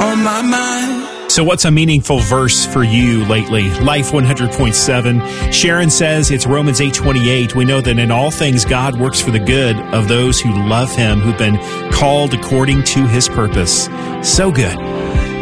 on my mind. So what's a meaningful verse for you lately? Life 100.7. Sharon says it's Romans 8:28. We know that in all things God works for the good of those who love him, who've been called according to his purpose. So good.